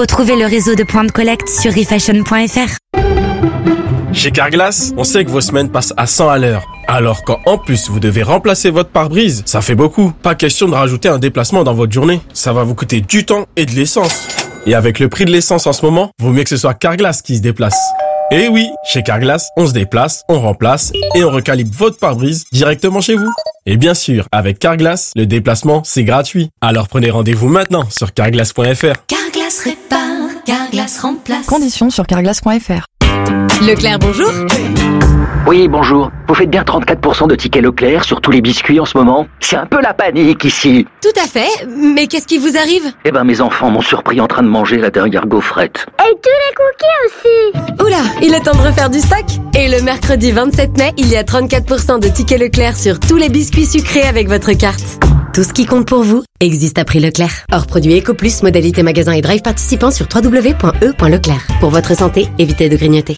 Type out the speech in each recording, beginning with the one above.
Retrouvez le réseau de points de collecte sur refashion.fr. Chez Carglass, on sait que vos semaines passent à 100 à l'heure. Alors quand en plus vous devez remplacer votre pare-brise, ça fait beaucoup. Pas question de rajouter un déplacement dans votre journée. Ça va vous coûter du temps et de l'essence. Et avec le prix de l'essence en ce moment, vaut mieux que ce soit Carglass qui se déplace. Et oui, chez Carglass, on se déplace, on remplace et on recalibre votre pare-brise directement chez vous. Et bien sûr, avec Carglass, le déplacement, c'est gratuit. Alors prenez rendez-vous maintenant sur carglass.fr. Carglass répare, Carglass remplace. Conditions sur carglass.fr. Leclerc, bonjour. Oui, bonjour. Vous faites bien 34% de tickets Leclerc sur tous les biscuits en ce moment? C'est un peu la panique ici. Tout à fait, mais qu'est-ce qui vous arrive? Eh ben, mes enfants m'ont surpris en train de manger la dernière gaufrette. Et tous les cookies aussi. Oula, il est temps de refaire du stock. Et le mercredi 27 mai, il y a 34% de tickets Leclerc sur tous les biscuits sucrés avec votre carte. Tout ce qui compte pour vous existe à prix Leclerc. Hors produit EcoPlus, modalité magasin et drive participant sur www.e.leclerc. Pour votre santé, évitez de grignoter.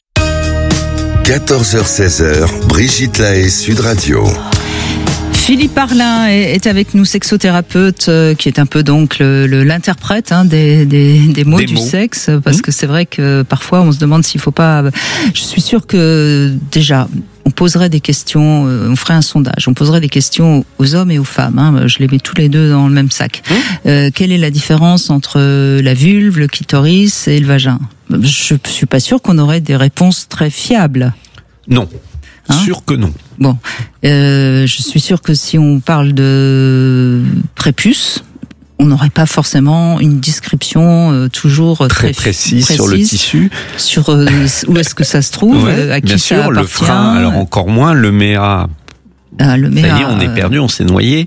14h-16h, Brigitte Lahaie, Sud Radio. Philippe Arlin est avec nous, sexothérapeute, qui est un peu donc l'interprète des mots du sexe, parce que c'est vrai que parfois on se demande s'il faut pas. Je suis sûre que déjà on poserait des questions, on ferait un sondage, on poserait des questions aux hommes et aux femmes. Je les mets tous les deux dans le même sac. Quelle est la différence entre la vulve, le clitoris et le vagin? Je suis pas sûre qu'on aurait des réponses très fiables. Non. Sûr que non. Bon, je suis sûre que si on parle de prépuce, on n'aurait pas forcément une description toujours très précise sur le tissu, sur où est-ce que ça se trouve, à qui bien ça sûr, appartient. le frein, alors encore moins le méa. Le méa. Ça y est, on est perdu, on s'est noyé.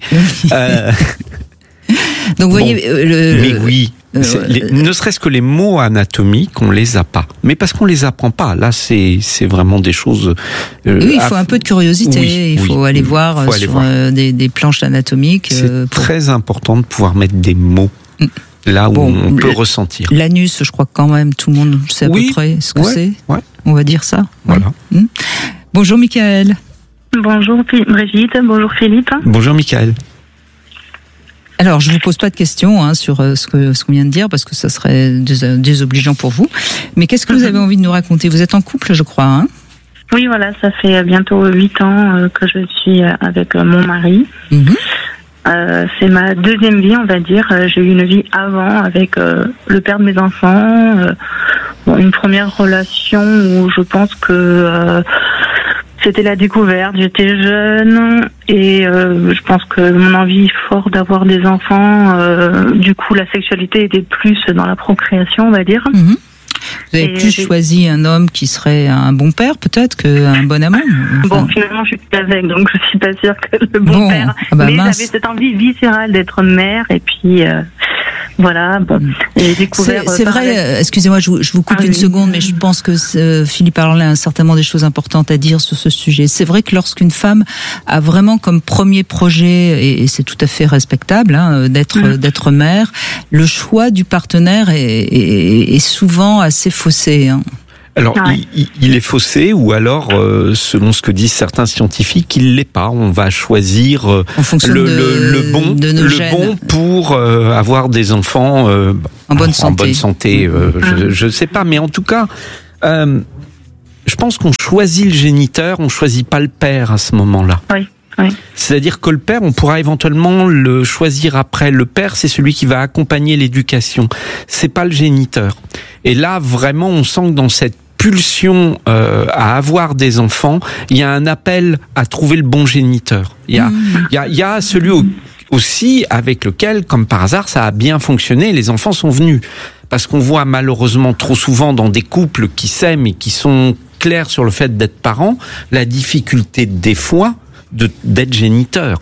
Donc, vous voyez, mais oui. Ne serait-ce que les mots anatomiques, on les a pas. Mais parce qu'on les apprend pas. Là, c'est vraiment des choses. Oui, il faut un peu de curiosité. Il faut aller voir des planches anatomiques. C'est très important de pouvoir mettre des mots là où on peut ressentir. L'anus, je crois que quand même tout le monde sait à peu près ce que c'est. Ouais. On va dire ça. Voilà. Bonjour Michael. Bonjour Brigitte. Bonjour Philippe. Bonjour Michael. Alors, je vous pose pas de questions sur ce qu'on vient de dire, parce que ça serait désobligeant pour vous. Mais qu'est-ce que vous avez envie de nous raconter? Vous êtes en couple, je crois, hein? Oui, voilà, ça fait bientôt 8 ans que je suis avec mon mari. C'est ma deuxième vie, on va dire. J'ai eu une vie avant avec le père de mes enfants. Une première relation où je pense que c'était la découverte, j'étais jeune et je pense que mon envie fort d'avoir des enfants, du coup la sexualité était plus dans la procréation, on va dire. Vous avez plus choisi un homme qui serait un bon père peut-être qu'un bon amant. Bon, finalement je suis plus avec, donc je suis pas sûre que le bon père. Mais j'avais cette envie viscérale d'être mère et puis... Voilà, bon, j'ai découvert. C'est vrai, excusez-moi, je vous coupe une seconde, mais je pense que Philippe Arlin a certainement des choses importantes à dire sur ce sujet. C'est vrai que lorsqu'une femme a vraiment comme premier projet, et c'est tout à fait respectable, d'être mère, le choix du partenaire est souvent assez faussé. Alors, il est faussé, ou alors, selon ce que disent certains scientifiques, il l'est pas. On va choisir le bon pour avoir des enfants en bonne santé. Je sais pas, mais en tout cas, je pense qu'on choisit le géniteur, on choisit pas le père à ce moment-là. Oui. C'est-à-dire que le père, on pourra éventuellement le choisir après. Le père, c'est celui qui va accompagner l'éducation. C'est pas le géniteur. Et là, vraiment, on sent que dans cette pulsion à avoir des enfants, il y a un appel à trouver le bon géniteur. Il y a celui aussi avec lequel, comme par hasard, ça a bien fonctionné, les enfants sont venus. Parce qu'on voit malheureusement trop souvent dans des couples qui s'aiment et qui sont clairs sur le fait d'être parents, la difficulté des fois d'être géniteur.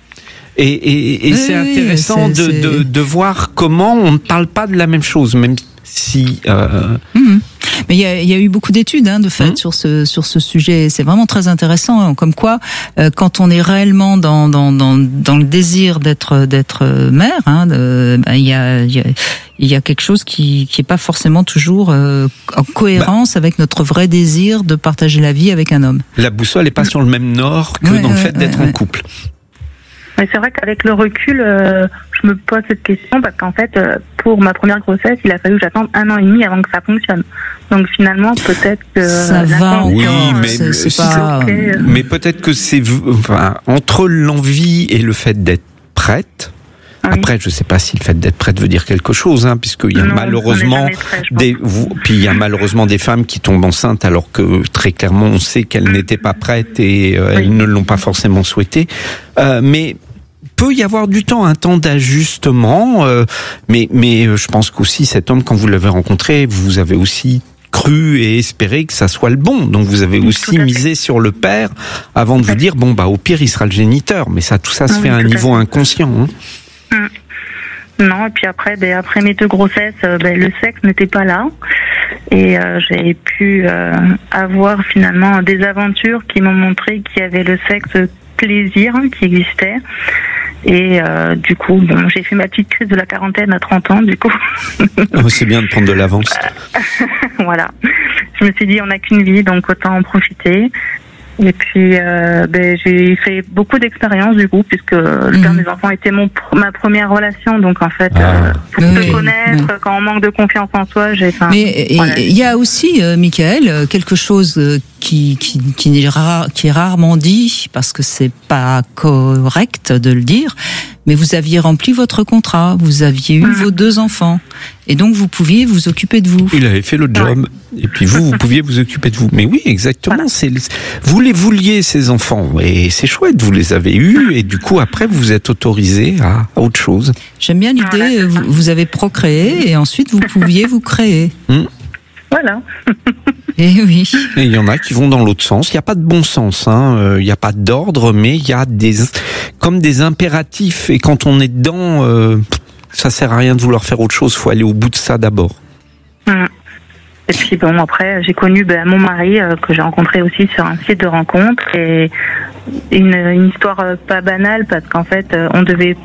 Et c'est intéressant de voir comment on ne parle pas de la même chose, même si... Mais il y a eu beaucoup d'études de fait sur ce sujet. C'est vraiment très intéressant. Comme quoi, quand on est réellement dans le désir d'être mère, il y a quelque chose qui est pas forcément toujours en cohérence avec notre vrai désir de partager la vie avec un homme. La boussole est pas sur le même nord que dans le fait d'être en couple. Mais c'est vrai qu'avec le recul, je je me pose cette question parce qu'en fait, pour ma première grossesse, il a fallu que j'attende 1 an et demi avant que ça fonctionne. Donc finalement, peut-être que ça va. Oui, mais peut-être que c'est entre l'envie et le fait d'être prête. Oui. Après, je ne sais pas si le fait d'être prête veut dire quelque chose, puisqu'il y a malheureusement puis il y a malheureusement des femmes qui tombent enceintes alors que très clairement on sait qu'elles n'étaient pas prêtes et elles ne l'ont pas forcément souhaité. Mais peut y avoir du temps, un temps d'ajustement. Mais je pense qu'aussi cet homme, quand vous l'avez rencontré, vous avez aussi cru et espéré que ça soit le bon. Donc vous avez aussi misé sur le père avant de vous dire au pire il sera le géniteur. Mais ça, tout ça se fait à un niveau inconscient. Non, et puis après mes 2 grossesses, le sexe n'était pas là. Et j'ai pu avoir finalement des aventures qui m'ont montré qu'il y avait le sexe plaisir qui existait. Et du coup, j'ai fait ma petite crise de la quarantaine à 30 ans, du coup. C'est bien de prendre de l'avance. Voilà. Je me suis dit, on n'a qu'une vie, donc autant en profiter. Et puis, j'ai fait beaucoup d'expériences du coup, puisque le père de mes enfants était ma première relation. Donc en fait, pour se connaître, quand on manque de confiance en soi, Mais il y a aussi, Michael, quelque chose qui est rarement dit, parce que c'est pas correct de le dire. Mais vous aviez rempli votre contrat, vous aviez eu vos 2 enfants, et donc vous pouviez vous occuper de vous. Il avait fait le job, et puis vous pouviez vous occuper de vous. Mais oui, exactement. Voilà. Vous les vouliez, ces enfants, et c'est chouette, vous les avez eus, et du coup après vous êtes autorisé à autre chose. J'aime bien l'idée, vous avez procréé, et ensuite vous pouviez vous créer. Voilà. Et oui. Et il y en a qui vont dans l'autre sens. Il n'y a pas de bon sens, il n'y a pas d'ordre, mais il y a comme des impératifs. Et quand on est dedans, ça sert à rien de vouloir faire autre chose. Il faut aller au bout de ça d'abord. Et puis après, j'ai connu mon mari que j'ai rencontré aussi sur un site de rencontre, et une histoire pas banale parce qu'en fait, on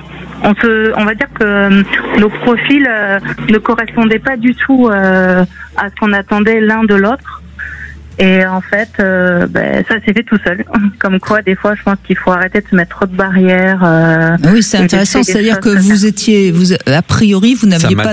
va dire que nos profils ne correspondaient pas du tout à ce qu'on attendait l'un de l'autre. Et en fait, ça s'est fait tout seul. Comme quoi, des fois, je pense qu'il faut arrêter de se mettre trop de barrières. Oui, c'est intéressant. C'est-à-dire que a priori, vous n'aviez pas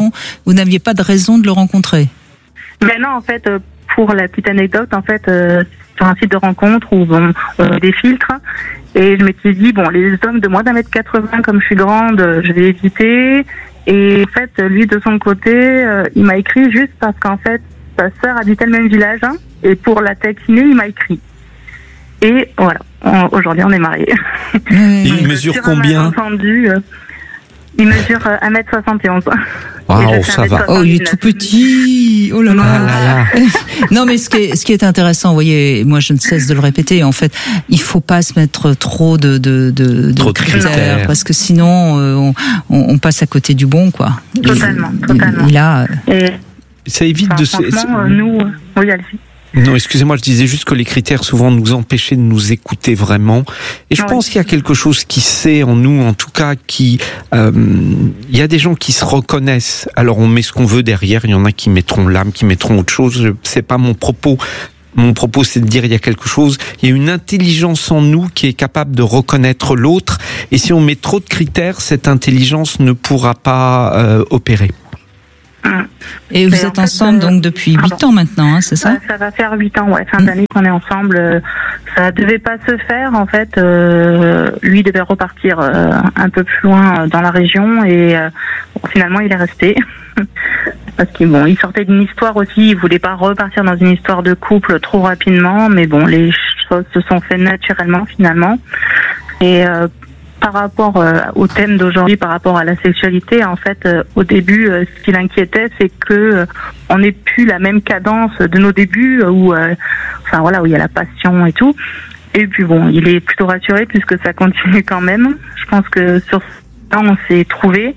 de raison de le rencontrer. Mais non, en fait, pour la petite anecdote, en fait, sur un site de rencontre où on a des filtres, et je m'étais dit, les hommes de moins d'1m80, comme je suis grande, je vais éviter. Et en fait, lui, de son côté, il m'a écrit juste parce qu'en fait, sa sœur habitait le même village, et pour la taquiner, il m'a écrit. Et voilà, aujourd'hui, on est mariés. Il mesure combien ? Il mesure 1m71. Waouh, ça va. Oh, il est tout petit. Oh là là. Non, mais ce qui est intéressant, vous voyez, moi je ne cesse de le répéter, en fait, il faut pas se mettre trop de critères, parce que sinon on passe à côté du bon, quoi. Totalement. Et là, ça évite de se... Oui, allez-y. Non, excusez-moi, je disais juste que les critères souvent nous empêchaient de nous écouter vraiment. Et je pense qu'il y a quelque chose qui sait en nous, en tout cas, il y a des gens qui se reconnaissent. Alors on met ce qu'on veut derrière, il y en a qui mettront l'âme, qui mettront autre chose. C'est pas mon propos. Mon propos, c'est de dire il y a quelque chose, il y a une intelligence en nous qui est capable de reconnaître l'autre. Et si on met trop de critères, cette intelligence ne pourra pas opérer. Et vous êtes ensemble donc depuis 8 ans maintenant, c'est ça ? Ça va faire 8 ans, fin d'année qu'on est ensemble. Ça devait pas se faire, en fait. Lui devait repartir un peu plus loin dans la région, et finalement il est resté. Parce qu'il sortait d'une histoire aussi, il voulait pas repartir dans une histoire de couple trop rapidement, mais les choses se sont faites naturellement finalement. Et par rapport au thème d'aujourd'hui, par rapport à la sexualité, en fait, au début, ce qui l'inquiétait, c'est que on n'ait plus la même cadence de nos débuts, où il y a la passion et tout. Et puis il est plutôt rassuré puisque ça continue quand même. Je pense que sur ce temps, on s'est trouvé.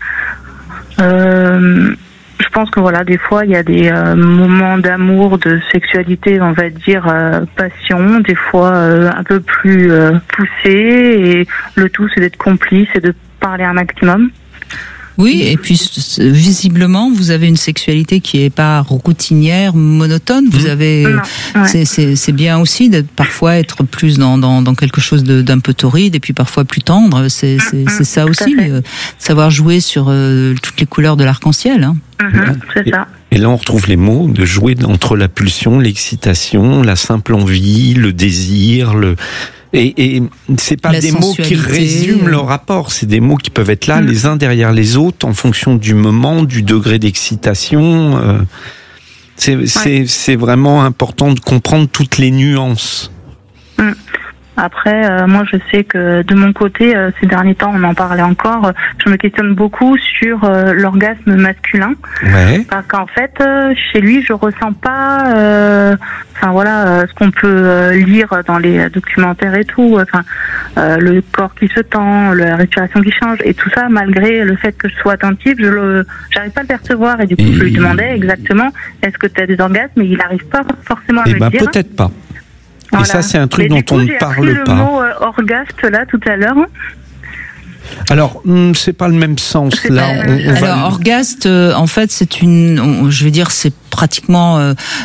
Je pense que des fois il y a des moments d'amour, de sexualité, on va dire passion, des fois un peu plus poussés, et le tout c'est d'être complice et de parler un maximum. Oui, et puis visiblement, vous avez une sexualité qui est pas routinière, monotone. Vous avez, c'est bien aussi de parfois être plus dans quelque chose d'un peu torride et puis parfois plus tendre. C'est ça aussi, savoir jouer sur toutes les couleurs de l'arc-en-ciel. Hein. C'est ça. Et là, on retrouve les mots de jouer entre la pulsion, l'excitation, la simple envie, le désir, Et c'est pas des mots qui résument le rapport, c'est des mots qui peuvent être là les uns derrière les autres en fonction du moment, du degré d'excitation. C'est vraiment important de comprendre toutes les nuances. Après, moi, je sais que de mon côté, ces derniers temps, on en parlait encore, je me questionne beaucoup sur l'orgasme masculin. Ouais. Parce qu'en fait, chez lui, je ressens pas, ce qu'on peut lire dans les documentaires et tout. Le corps qui se tend, la respiration qui change, et tout ça, malgré le fait que je sois attentive, j'arrive pas à le percevoir. Et du coup, je lui demandais exactement, est-ce que tu as des orgasmes? Et il n'arrive pas forcément à me le dire. Peut-être pas. Voilà. Et ça, c'est un truc dont on ne parle pas. J'ai appris le mot orgaste là tout à l'heure. Alors, c'est pas le même sens là. Orgaste, en fait, c'est c'est pratiquement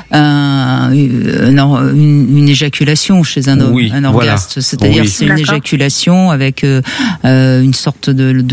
une éjaculation chez un homme, un orgasme. Voilà. C'est-à-dire, c'est une éjaculation avec une sorte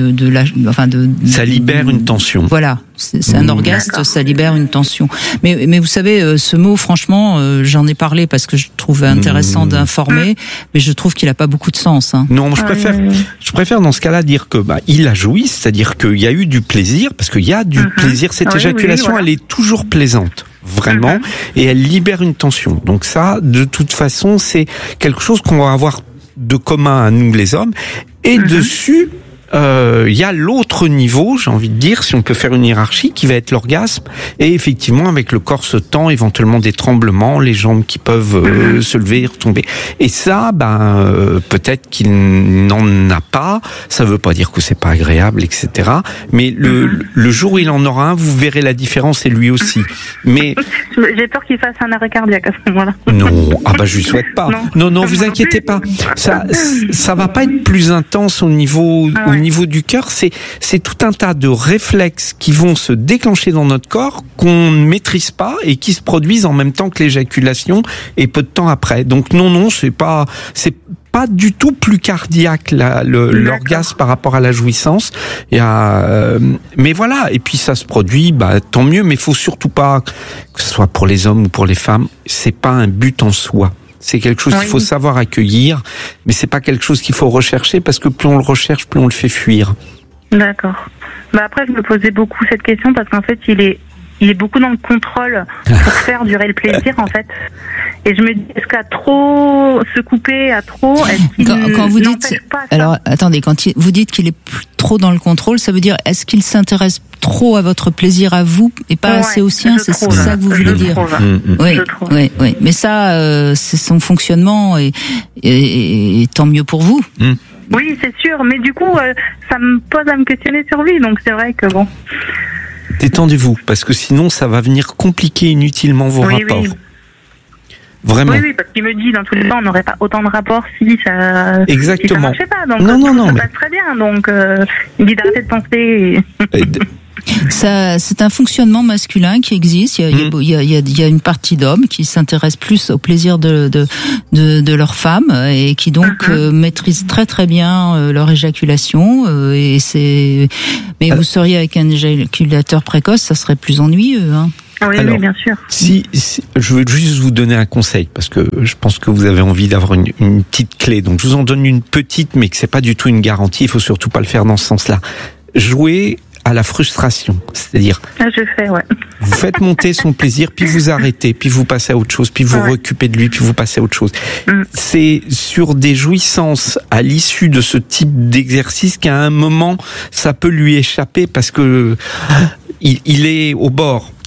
Ça libère une tension. Voilà. C'est un orgasme, ça libère une tension. Mais vous savez, ce mot, franchement, j'en ai parlé parce que je trouve intéressant d'informer, mais je trouve qu'il a pas beaucoup de sens. Hein. Non, je préfère dans ce cas-là dire que il a joui, c'est-à-dire qu'il y a eu du plaisir, parce qu'il y a du plaisir. Cette éjaculation, elle est toujours plaisante. Vraiment, et elle libère une tension. Donc ça, de toute façon, c'est quelque chose qu'on va avoir de commun à nous les hommes. Et dessus, il y a l'autre niveau, j'ai envie de dire, si on peut faire une hiérarchie, qui va être l'orgasme. Et effectivement, avec le corps se tend, éventuellement des tremblements, les jambes qui peuvent se lever et retomber. Et ça, peut-être qu'il n'en a pas. Ça veut pas dire que c'est pas agréable, etc. Mais le jour où il en aura un, vous verrez la différence, et lui aussi. Mais j'ai peur qu'il fasse un arrêt cardiaque à ce moment-là. Non, je lui souhaite pas. Non, vous inquiétez pas. Ça va pas être plus intense au niveau du cœur. C'est tout un tas de réflexes qui vont se déclencher dans notre corps qu'on ne maîtrise pas et qui se produisent en même temps que l'éjaculation et peu de temps après. Donc non, c'est pas du tout plus cardiaque l'orgasme par rapport à la jouissance. Mais voilà, et puis ça se produit, tant mieux, mais il faut surtout pas, que ce soit pour les hommes ou pour les femmes, c'est pas un but en soi. C'est quelque chose qu'il faut savoir accueillir, mais c'est pas quelque chose qu'il faut rechercher, parce que plus on le recherche, plus on le fait fuir. D'accord. Après, je me posais beaucoup cette question parce qu'en fait, il est beaucoup dans le contrôle pour faire durer le plaisir, en fait. Et je me dis, est-ce qu'à trop se couper, à trop, est-ce qu'il quand vous dites, pas ça? Alors, attendez, vous dites qu'il est trop dans le contrôle, ça veut dire, est-ce qu'il s'intéresse trop à votre plaisir à vous et pas assez au sien? C'est ça que vous voulez dire? Oui. Mais ça, c'est son fonctionnement et tant mieux pour vous. Oui, c'est sûr. Mais du coup, ça me pose à me questionner sur lui. Donc c'est vrai que bon. Détendez-vous, parce que sinon, ça va venir compliquer inutilement vos rapports. Oui. Vraiment. Oui, parce qu'il me dit, dans tous les cas, on n'aurait pas autant de rapports si ça marchait pas. Donc, ça passe très bien. Donc, il dit d'arrêter de penser. Ça, c'est un fonctionnement masculin qui existe. Il y a une partie d'hommes qui s'intéressent plus au plaisir de leur femme et qui donc maîtrisent très très bien leur éjaculation. Mais vous seriez avec un éjaculateur précoce, ça serait plus ennuyeux. Hein. Oui, bien sûr. Si, je veux juste vous donner un conseil, parce que je pense que vous avez envie d'avoir une petite clé. Donc, je vous en donne une petite, mais que c'est pas du tout une garantie. Il faut surtout pas le faire dans ce sens-là. Jouez à la frustration, c'est-à-dire vous faites monter son plaisir, puis vous arrêtez, puis vous passez à autre chose, puis vous occupez de lui, puis vous passez à autre chose. C'est sur des jouissances à l'issue de ce type d'exercice qu'à un moment ça peut lui échapper parce que il est au bord.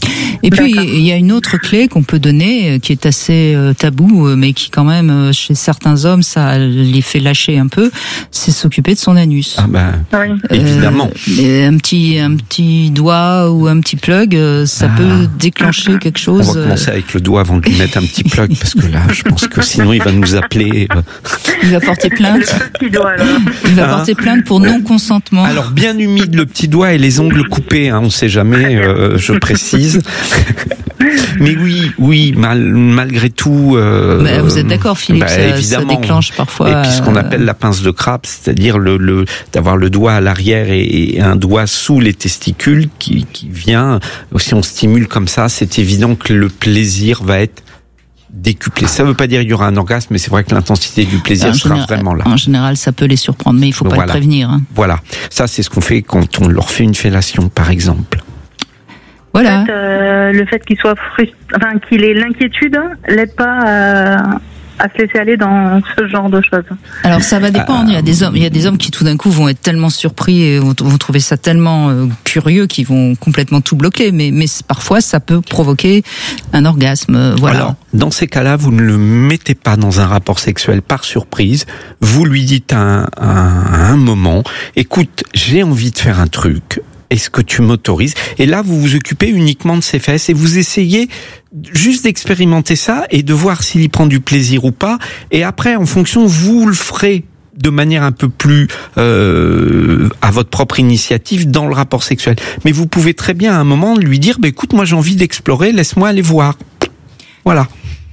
Et puis il y a une autre clé qu'on peut donner qui est assez tabou, mais qui quand même chez certains hommes ça les fait lâcher un peu, c'est s'occuper de son anus. Ah ben évidemment. Un petit doigt ou un petit plug, ça peut déclencher quelque chose. On va commencer avec le doigt avant de lui mettre un petit plug parce que là, je pense que sinon il va nous appeler. Il va porter plainte. Il va porter plainte pour non-consentement. Alors bien humide le petit doigt et les ongles coupés, on ne sait jamais, je précise. Mais oui, malgré tout. Vous êtes d'accord, Philippe, ça déclenche parfois. Et puis ce qu'on appelle la pince de crabe, c'est-à-dire d'avoir le doigt à l'arrière et un doigt sous les testicules qui vient. Si on stimule comme ça, c'est évident que le plaisir va être décuplé. Ça ne veut pas dire qu'il y aura un orgasme, mais c'est vrai que l'intensité du plaisir sera vraiment là. En général, ça peut les surprendre, mais il ne faut pas le prévenir. Hein. Voilà. Ça, c'est ce qu'on fait quand on leur fait une fellation, par exemple. Voilà. En fait, le fait qu'il soit qu'il ait l'inquiétude, l'aide pas à se laisser aller dans ce genre de choses. Alors ça va dépendre. Il y a des hommes qui tout d'un coup vont être tellement surpris et vont trouver ça tellement curieux qu'ils vont complètement tout bloquer. Mais parfois ça peut provoquer un orgasme. Voilà. Alors, dans ces cas-là, vous ne le mettez pas dans un rapport sexuel par surprise. Vous lui dites à un moment, écoute, j'ai envie de faire un truc. Est-ce que tu m'autorises ? Et là, vous vous occupez uniquement de ses fesses et vous essayez juste d'expérimenter ça et de voir s'il y prend du plaisir ou pas. Et après, en fonction, vous le ferez de manière un peu plus à votre propre initiative dans le rapport sexuel. Mais vous pouvez très bien à un moment lui dire écoute, moi j'ai envie d'explorer, laisse-moi aller voir. Voilà.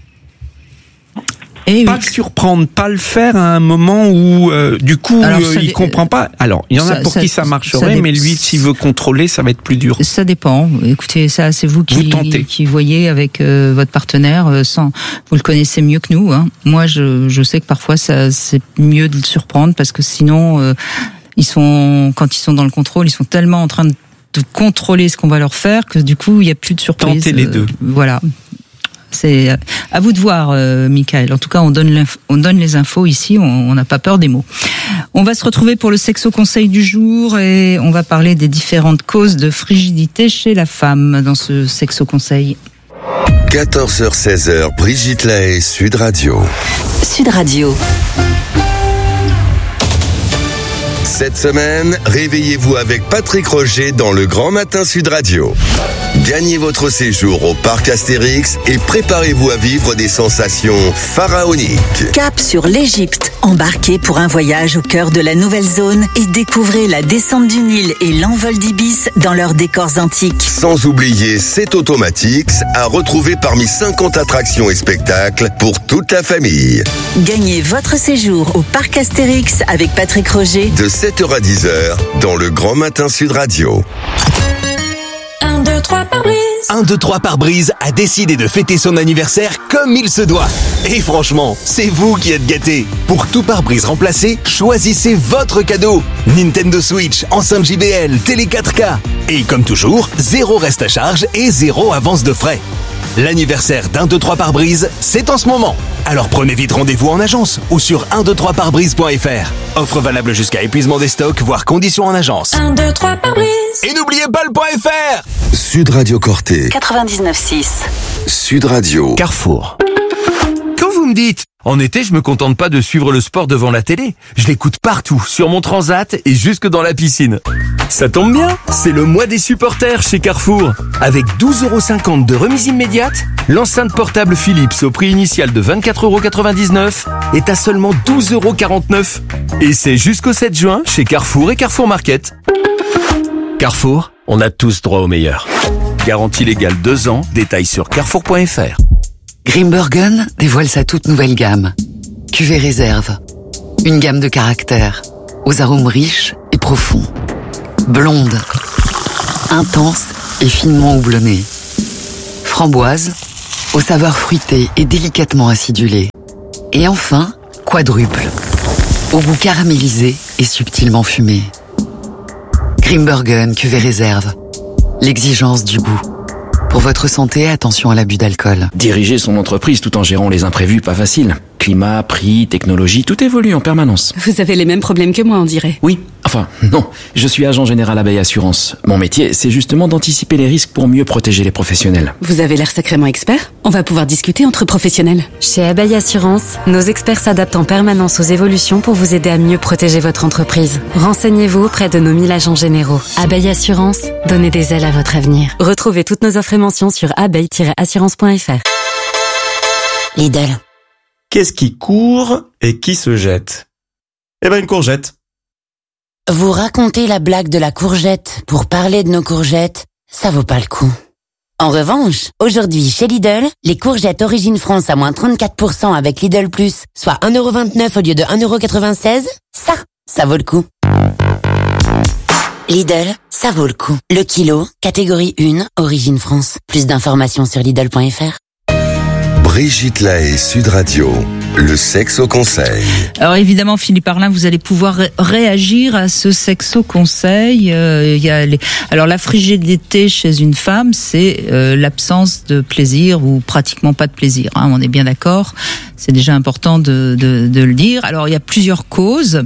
Et pas le surprendre, pas le faire à un moment où du coup il comprend pas. Alors il y en a pour qui ça marcherait, mais lui s'il veut contrôler, ça va être plus dur. Ça dépend. Écoutez, ça c'est vous qui voyez avec votre partenaire. Vous le connaissez mieux que nous. Hein. Moi je sais que parfois ça c'est mieux de le surprendre parce que sinon quand ils sont dans le contrôle, ils sont tellement en train de contrôler ce qu'on va leur faire que du coup il y a plus de surprise. Tentez les deux. Voilà. C'est à vous de voir, Michael. En tout cas, on donne les infos ici. On n'a pas peur des mots. On va se retrouver pour le sexo conseil du jour et on va parler des différentes causes de frigidité chez la femme dans ce sexo conseil. 14h-16h, Brigitte Lahaie, Sud Radio. Sud Radio. Cette semaine, réveillez-vous avec Patrick Roger dans le Grand Matin Sud Radio. Gagnez votre séjour au parc Astérix et préparez-vous à vivre des sensations pharaoniques. Cap sur l'Égypte. Embarquez pour un voyage au cœur de la nouvelle zone et découvrez la descente du Nil et l'envol d'Ibis dans leurs décors antiques. Sans oublier C'est Automatics à retrouver parmi 50 attractions et spectacles pour toute la famille. Gagnez votre séjour au parc Astérix avec Patrick Roger de 7h à 10h dans le Grand Matin Sud Radio. 1, 2, 3 pare-brise. 1, 2, 3 pare-brise a décidé de fêter son anniversaire comme il se doit. Et franchement, c'est vous qui êtes gâtés. Pour tout pare-brise remplacé, choisissez votre cadeau. Nintendo Switch, enceinte JBL, télé 4K. Et comme toujours, 0 reste à charge et 0 avance de frais. L'anniversaire d'1, 2, 3 pare-brise, c'est en ce moment. Alors prenez vite rendez-vous en agence ou sur 123parbrise.fr. Offre valable jusqu'à épuisement des stocks, voire conditions en agence. 1, 2, 3 pare-brise. Et n'oubliez pas le .fr. Sud Radio Corté. 99.6. Sud Radio. Carrefour. Quand vous me dites, en été, je me contente pas de suivre le sport devant la télé. Je l'écoute partout, sur mon transat et jusque dans la piscine. Ça tombe bien, c'est le mois des supporters chez Carrefour. Avec 12,50€ de remise immédiate, l'enceinte portable Philips au prix initial de 24,99€ est à seulement 12,49€. Et c'est jusqu'au 7 juin chez Carrefour et Carrefour Market. Carrefour, on a tous droit au meilleur. Garantie légale 2 ans, détails sur carrefour.fr. Grimbergen dévoile sa toute nouvelle gamme. Cuvée réserve. Une gamme de caractères, aux arômes riches et profonds. Blonde, intense et finement houblonnée. Framboise, aux saveurs fruitées et délicatement acidulées. Et enfin, quadruple, au goût caramélisé et subtilement fumé. Grimbergen cuvée réserve. L'exigence du goût. Pour votre santé, attention à l'abus d'alcool. Diriger son entreprise tout en gérant les imprévus, pas facile. Climat, prix, technologie, tout évolue en permanence. Vous avez les mêmes problèmes que moi, on dirait. Oui, enfin, non. Je suis agent général Abeille Assurance. Mon métier, c'est justement d'anticiper les risques pour mieux protéger les professionnels. Vous avez l'air sacrément expert. On va pouvoir discuter entre professionnels. Chez Abeille Assurance, nos experts s'adaptent en permanence aux évolutions pour vous aider à mieux protéger votre entreprise. Renseignez-vous auprès de nos 1000 agents généraux. Abeille Assurance, donnez des ailes à votre avenir. Retrouvez toutes nos offres et mentions sur abeille-assurance.fr. Lidl. Qu'est-ce qui court et qui se jette? Eh ben, une courgette. Vous racontez la blague de la courgette pour parler de nos courgettes, ça vaut pas le coup. En revanche, aujourd'hui chez Lidl, les courgettes Origine France à moins 34% avec Lidl Plus, soit 1,29€ au lieu de 1,96€, ça vaut le coup. Lidl, ça vaut le coup. Le kilo, catégorie 1, Origine France. Plus d'informations sur Lidl.fr. Brigitte Lahaie, Sud Radio, le sexo conseil. Alors évidemment, Philippe Arlin, vous allez pouvoir réagir à ce sexo conseil. Alors la frigidité chez une femme, c'est l'absence de plaisir ou pratiquement pas de plaisir. Hein, on est bien d'accord. C'est déjà important de le dire. Alors il y a plusieurs causes.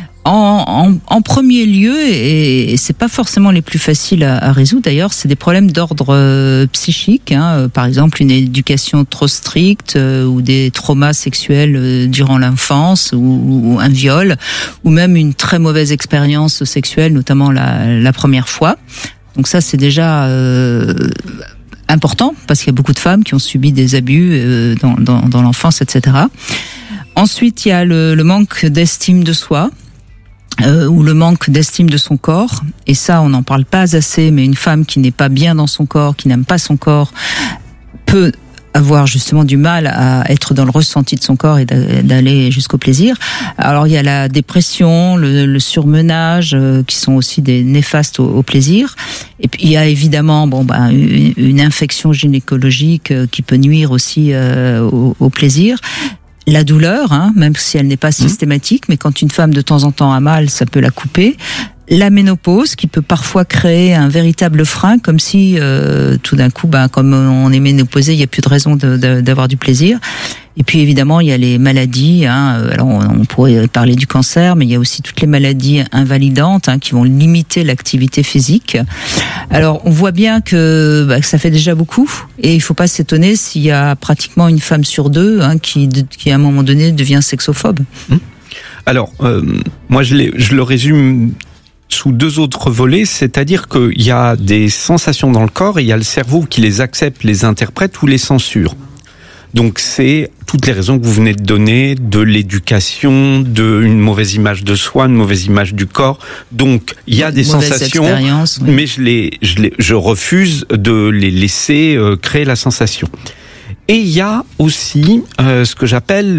En premier lieu, et c'est pas forcément les plus faciles à résoudre d'ailleurs, c'est des problèmes d'ordre psychique, hein, par exemple une éducation trop stricte ou des traumas sexuels durant l'enfance ou un viol ou même une très mauvaise expérience sexuelle, notamment la première fois. Donc ça c'est déjà important parce qu'il y a beaucoup de femmes qui ont subi des abus dans l'enfance, etc. Ensuite, il y a le manque d'estime de soi. Ou le manque d'estime de son corps, et ça on n'en parle pas assez, mais une femme qui n'est pas bien dans son corps, qui n'aime pas son corps, peut avoir justement du mal à être dans le ressenti de son corps et d'aller jusqu'au plaisir. Alors il y a la dépression, le surmenage, qui sont aussi des néfastes au plaisir. Et puis il y a évidemment une infection gynécologique qui peut nuire aussi au plaisir. La douleur, hein, même si elle n'est pas systématique, mais quand une femme de temps en temps a mal, ça peut la couper. La ménopause, qui peut parfois créer un véritable frein, comme si tout d'un coup, comme on est ménopausé, il n'y a plus de raison d'avoir du plaisir. Et puis évidemment, il y a les maladies. Hein, alors on pourrait parler du cancer, mais il y a aussi toutes les maladies invalidantes qui vont limiter l'activité physique. Alors on voit bien que ça fait déjà beaucoup, et il faut pas s'étonner s'il y a pratiquement une femme sur deux qui à un moment donné devient sexophobe. Alors moi je le résume sous deux autres volets, c'est-à-dire qu'il y a des sensations dans le corps et il y a le cerveau qui les accepte, les interprète ou les censure. Donc c'est toutes les raisons que vous venez de donner, de l'éducation, d'une mauvaise image de soi, une mauvaise image du corps. Donc il y a des sensations, oui. Mais je refuse de les laisser créer la sensation. Et il y a aussi ce que j'appelle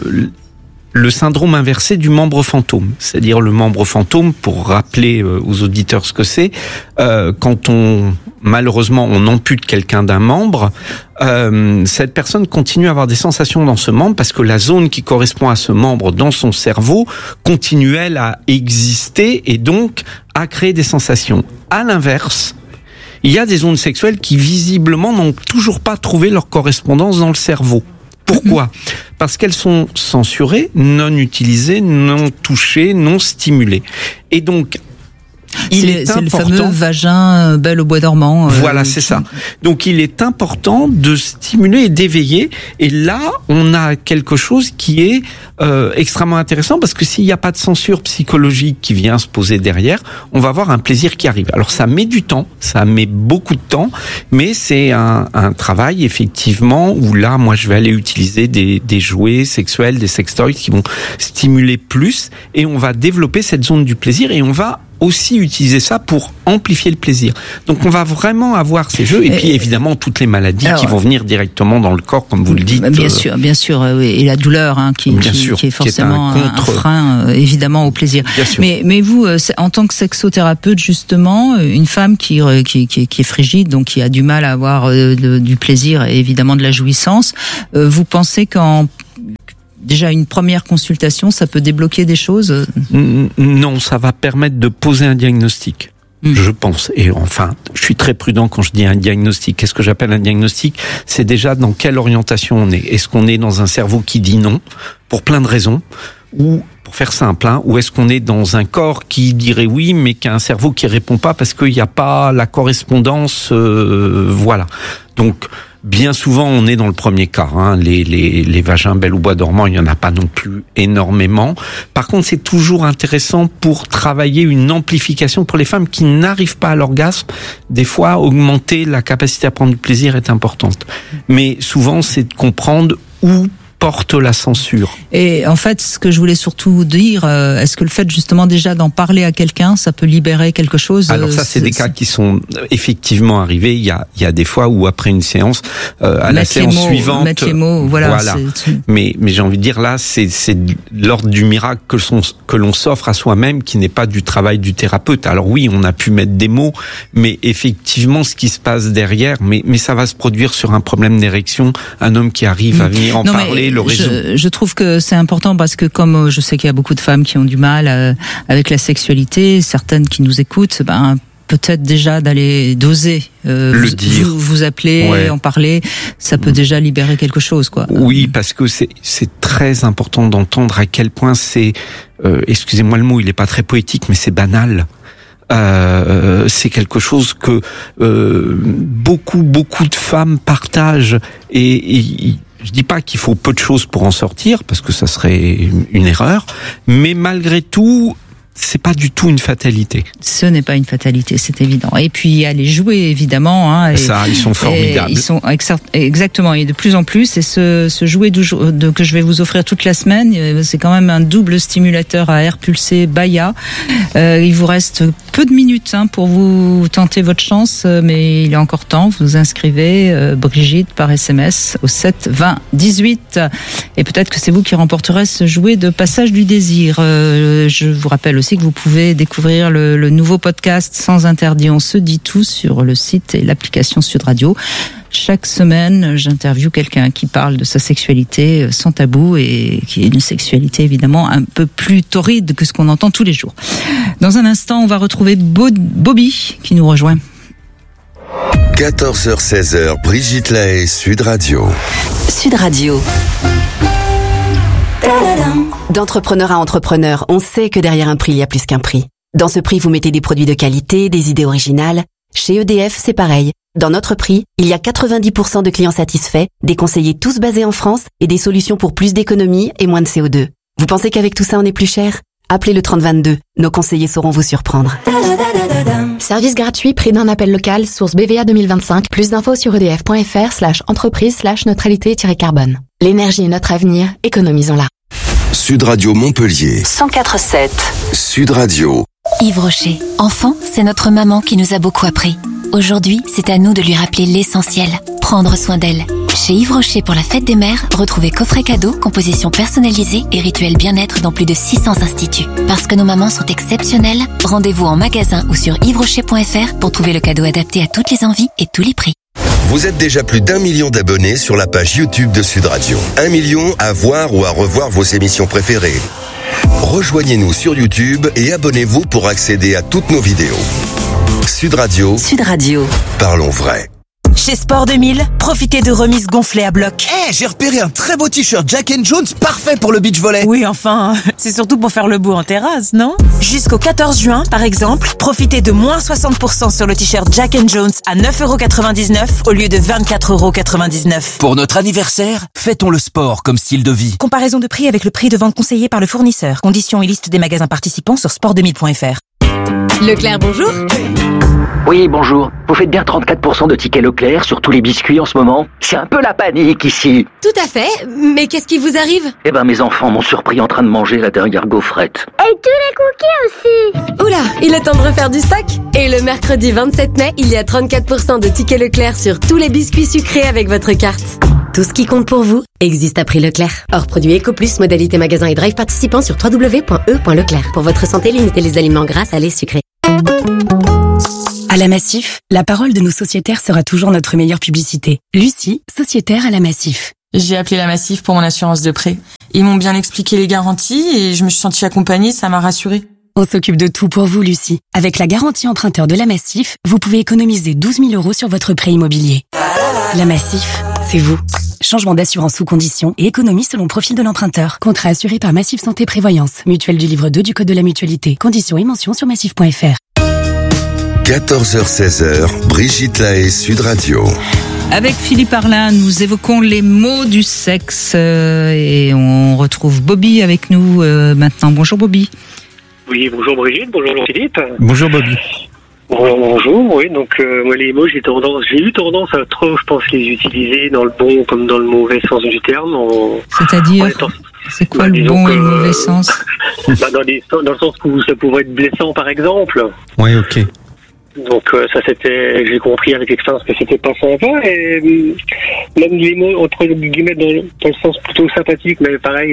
le syndrome inversé du membre fantôme. C'est-à-dire le membre fantôme, pour rappeler aux auditeurs ce que c'est, quand malheureusement on ampute quelqu'un d'un membre, cette personne continue à avoir des sensations dans ce membre parce que la zone qui correspond à ce membre dans son cerveau continue, elle, à exister et donc à créer des sensations. À l'inverse, il y a des zones sexuelles qui visiblement n'ont toujours pas trouvé leur correspondance dans le cerveau. Pourquoi ? Parce qu'elles sont censurées, non utilisées, non touchées, non stimulées. Et donc, c'est le fameux vagin Belle au bois dormant. Voilà, c'est ça. Donc il est important de stimuler et d'éveiller. Et là, on a quelque chose qui est extrêmement intéressant parce que s'il n'y a pas de censure psychologique qui vient se poser derrière, on va avoir un plaisir qui arrive. Alors ça met du temps, ça met beaucoup de temps, mais c'est un travail effectivement où là, moi, je vais aller utiliser des jouets sexuels, des sextoys qui vont stimuler plus et on va développer cette zone du plaisir et on va aussi utiliser ça pour amplifier le plaisir. Donc on va vraiment avoir ces jeux et puis évidemment toutes les maladies qui vont venir directement dans le corps comme vous le dites. Bien sûr, oui. Et la douleur qui est forcément un frein évidemment au plaisir. Mais vous, en tant que sexothérapeute justement, une femme qui est frigide, donc qui a du mal à avoir du plaisir et évidemment de la jouissance, vous pensez déjà une première consultation, ça peut débloquer des choses ? Non, ça va permettre de poser un diagnostic. Je pense. Et enfin, je suis très prudent quand je dis un diagnostic. Qu'est-ce que j'appelle un diagnostic? C'est déjà dans quelle orientation on est. Est-ce qu'on est dans un cerveau qui dit non, pour plein de raisons, ou, pour faire simple, ou est-ce qu'on est dans un corps qui dirait oui, mais qui a un cerveau qui répond pas parce qu'il n'y a pas la correspondance, voilà. Donc, bien souvent, on est dans le premier cas. Les vagins belles ou bois dormants, il n'y en a pas non plus énormément. Par contre, c'est toujours intéressant pour travailler une amplification pour les femmes qui n'arrivent pas à l'orgasme. Des fois, augmenter la capacité à prendre du plaisir est importante. Mais souvent, c'est de comprendre où porte la censure. Et en fait, ce que je voulais surtout dire, est-ce que le fait justement déjà d'en parler à quelqu'un, ça peut libérer quelque chose? Alors ça, c'est des cas qui sont effectivement arrivés. Il y a des fois où après une séance, à la séance suivante, mettre les mots, voilà. Mais j'ai envie de dire là, c'est l'ordre du miracle que l'on s'offre à soi-même, qui n'est pas du travail du thérapeute. Alors oui, on a pu mettre des mots, mais effectivement, ce qui se passe derrière, mais ça va se produire sur un problème d'érection. Un homme qui arrive à venir en parler. Je trouve que c'est important parce que comme je sais qu'il y a beaucoup de femmes qui ont du mal avec la sexualité, certaines qui nous écoutent, peut-être déjà d'oser le dire, vous appeler, en parler, ça peut déjà libérer quelque chose, quoi. Oui, parce que c'est très important d'entendre à quel point c'est, excusez-moi le mot, il est pas très poétique, mais c'est banal. C'est quelque chose que beaucoup de femmes partagent et je dis pas qu'il faut peu de choses pour en sortir, parce que ça serait une erreur, mais malgré tout, c'est pas du tout une fatalité. Ce n'est pas une fatalité, c'est évident. Et puis il y a les jouets, évidemment. Ils sont formidables. Ils sont exactement, et de plus en plus. Et ce jouet que je vais vous offrir toute la semaine, c'est quand même un double stimulateur à air pulsé Baya. Il vous reste peu de minutes pour vous tenter votre chance, mais il est encore temps. Vous vous inscrivez, Brigitte, par SMS au 7 20 18, et peut-être que c'est vous qui remporterez ce jouet de Passage du désir. Je vous rappelle aussi que vous pouvez découvrir le nouveau podcast Sans interdit, on se dit tout sur le site et l'application Sud Radio. Chaque semaine, j'interviewe quelqu'un qui parle de sa sexualité sans tabou et qui est une sexualité évidemment un peu plus torride que ce qu'on entend tous les jours. Dans un instant, on va retrouver Bobby qui nous rejoint. 14h-16h, Brigitte Lahaie, Sud Radio. Sud Radio. D'entrepreneur à entrepreneur, on sait que derrière un prix, il y a plus qu'un prix. Dans ce prix, vous mettez des produits de qualité, des idées originales. Chez EDF, c'est pareil. Dans notre prix, il y a 90% de clients satisfaits, des conseillers tous basés en France et des solutions pour plus d'économie et moins de CO2. Vous pensez qu'avec tout ça, on est plus cher? Appelez le 3022. Nos conseillers sauront vous surprendre. Service gratuit, prix d'un appel local, source BVA 2025. Plus d'infos sur edf.fr/entreprise/neutralité-carbone. L'énergie est notre avenir, économisons-la. Sud Radio Montpellier. 104.7. Sud Radio. Yves Rocher. Enfant, c'est notre maman qui nous a beaucoup appris. Aujourd'hui, c'est à nous de lui rappeler l'essentiel. Prendre soin d'elle. Chez Yves Rocher pour la fête des mères, retrouvez coffret cadeau, composition personnalisée et rituel bien-être dans plus de 600 instituts. Parce que nos mamans sont exceptionnelles, rendez-vous en magasin ou sur yvesrocher.fr pour trouver le cadeau adapté à toutes les envies et tous les prix. Vous êtes déjà plus d'1 million d'abonnés sur la page YouTube de Sud Radio. 1 million à voir ou à revoir vos émissions préférées. Rejoignez-nous sur YouTube et abonnez-vous pour accéder à toutes nos vidéos. Sud Radio. Sud Radio. Parlons vrai. Chez Sport 2000, profitez de remises gonflées à bloc. J'ai repéré un très beau t-shirt Jack & Jones, parfait pour le beach volley. Oui, enfin, c'est surtout pour faire le beau en terrasse, non? Jusqu'au 14 juin, par exemple, profitez de moins 60% sur le t-shirt Jack & Jones à 9,99€ au lieu de 24,99€. Pour notre anniversaire, fêtons le sport comme style de vie. Comparaison de prix avec le prix de vente conseillé par le fournisseur. Conditions et liste des magasins participants sur sport2000.fr. Leclerc, bonjour. Oui, bonjour. Vous faites bien 34% de tickets Leclerc sur tous les biscuits en ce moment? C'est un peu la panique ici. Tout à fait, mais qu'est-ce qui vous arrive? Eh ben, mes enfants m'ont surpris en train de manger la dernière gaufrette. Et tous les cookies aussi. Oula, il est temps de refaire du stock. Et le mercredi 27 mai, il y a 34% de tickets Leclerc sur tous les biscuits sucrés avec votre carte. Tout ce qui compte pour vous existe à prix Leclerc. Hors produit EcoPlus, modalité magasin et drive participant sur www.e.leclerc. Pour votre santé, limitez les aliments gras, salés, sucrés. À la Massif, la parole de nos sociétaires sera toujours notre meilleure publicité. Lucie, sociétaire à la Massif. J'ai appelé la Massif pour mon assurance de prêt. Ils m'ont bien expliqué les garanties et je me suis sentie accompagnée, ça m'a rassurée. On s'occupe de tout pour vous, Lucie. Avec la garantie emprunteur de la Massif, vous pouvez économiser 12 000 € sur votre prêt immobilier. La Massif, c'est vous. Changement d'assurance sous conditions et économie selon profil de l'emprunteur. Contrat assuré par Massif Santé Prévoyance. Mutuelle du livre 2 du Code de la Mutualité. Conditions et mentions sur massif.fr. 14h-16h, Brigitte Lahaie, Sud Radio. Avec Philippe Arlin, nous évoquons les maux du sexe et on retrouve Bobby avec nous maintenant. Bonjour Bobby. Oui, bonjour Brigitte, bonjour Philippe. Bonjour Bobby. Bonjour, oui, donc moi les mots, j'ai eu tendance à trop, je pense, les utiliser dans le bon comme dans le mauvais sens du terme. C'est-à-dire, c'est quoi le bon et le mauvais sens? Dans le sens où ça pourrait être blessant, par exemple. Oui, ok. Donc ça j'ai compris avec l'expérience que c'était pas sympa, et même les mots entre guillemets dans le sens plutôt sympathique, mais pareil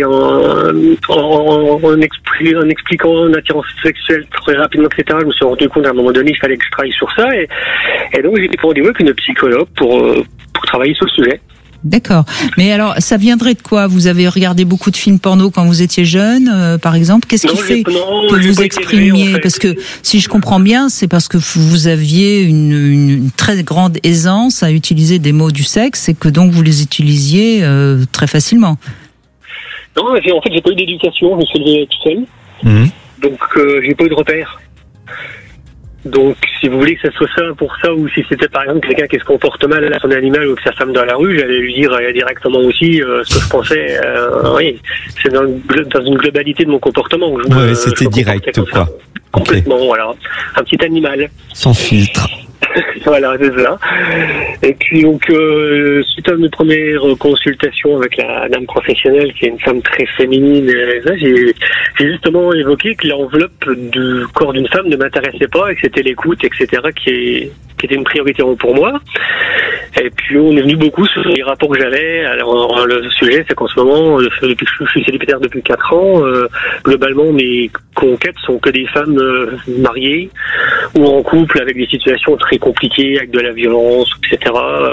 en expliquant une attirance sexuelle très rapidement, etc. Je me suis rendu compte à un moment donné il fallait que je travaille sur ça, et donc j'ai pris rendez-vous avec une psychologue pour travailler sur le sujet. D'accord. Mais alors, ça viendrait de quoi? Vous avez regardé beaucoup de films porno quand vous étiez jeune, par exemple? Qu'est-ce qui fait que vous exprimiez? En fait. Parce que, si je comprends bien, c'est parce que vous aviez une très grande aisance à utiliser des mots du sexe et que donc vous les utilisiez très facilement. Non, en fait, j'ai pas eu d'éducation, je me suis élevé tout seul. Donc, j'ai pas eu de repères. Donc, si vous voulez que ça soit ça pour ça, ou si c'était par exemple quelqu'un qui se comporte mal à son animal ou que sa femme dans la rue, j'allais lui dire directement aussi ce que je pensais. Oui, c'est dans une globalité de mon comportement. Oui, c'était direct, quoi. Complètement, okay. Voilà. Un petit animal. Sans filtre. Voilà, c'est ça. Et puis donc, suite à mes premières consultations avec la dame professionnelle, qui est une femme très féminine, j'ai justement évoqué que l'enveloppe du corps d'une femme ne m'intéressait pas, et que c'était l'écoute, etc., qui était une priorité pour moi. Et puis on est venu beaucoup sur les rapports que j'avais. Alors le sujet, c'est qu'en ce moment, depuis que je suis célibataire depuis 4 ans, globalement mes conquêtes sont que des femmes mariées ou en couple avec des situations très compliquées, avec de la violence, etc.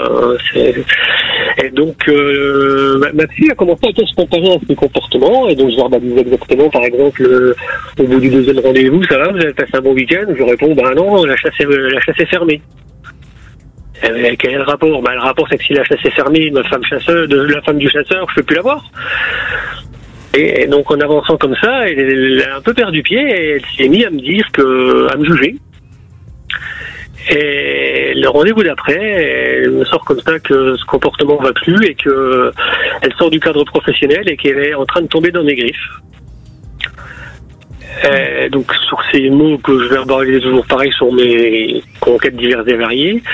Et donc ma psy a commencé à se comparer à ces comportements, et donc je verbalise exactement, par exemple, au bout du 2e rendez-vous, ça va, vous avez passé un bon week-end? Je réponds, non, la chasse est fermée. Quel est le rapport? Le rapport, c'est que si la chasse est fermée, la femme du chasseur, je peux plus la voir. Et donc, en avançant comme ça, elle a un peu perdu pied, et elle s'est mise à me juger. Et le rendez-vous d'après, elle me sort comme ça que ce comportement va plus, et que elle sort du cadre professionnel, et qu'elle est en train de tomber dans mes griffes. Donc sur ces mots que je verbalise toujours pareil sur mes conquêtes diverses et variées,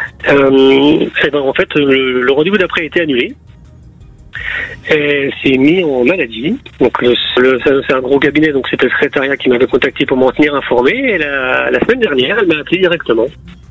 en fait le rendez-vous d'après a été annulé. Elle s'est mise en maladie. Donc c'est un gros cabinet, donc c'était le secrétariat qui m'avait contacté pour m'en tenir informé. Et la semaine dernière, elle m'a appelé directement.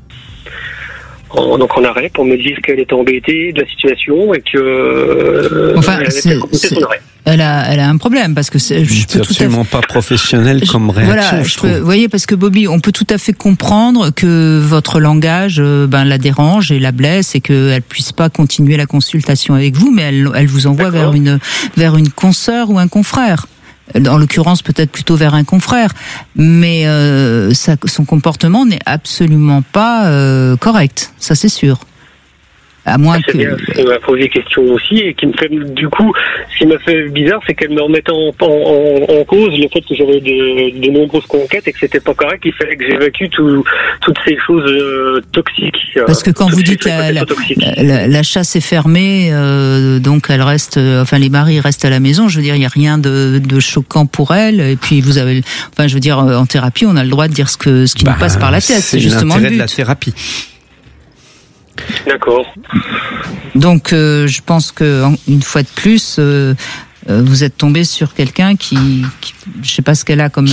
Donc en arrêt, pour me dire qu'elle était embêtée de la situation, et que elle a un problème, parce que c'est absolument pas professionnel comme réaction. Voilà, vous voyez, parce que Bobby, on peut tout à fait comprendre que votre langage la dérange et la blesse, et qu'elle puisse pas continuer la consultation avec vous, mais elle vous envoie vers une consoeur ou un confrère. En l'occurrence, peut-être plutôt vers un confrère, mais son comportement n'est absolument pas correct, ça c'est sûr. À moins que... bien, elle m'a posé question aussi, et qui me fait, du coup, ce qui m'a fait bizarre, c'est qu'elle me remettait en cause le fait que j'avais de nombreuses conquêtes, et que c'était pas correct, qu'il fallait que j'évacue toutes ces choses toxiques. Parce que quand vous dites la chasse est fermée, donc elle reste, les maris restent à la maison, je veux dire, il y a rien de choquant pour elle, et puis vous avez, en thérapie, on a le droit de dire ce qui nous passe par la tête, c'est justement le but. De la thérapie. D'accord. Donc, je pense que une fois de plus, vous êtes tombé sur quelqu'un qui je sais pas ce qu'elle a comme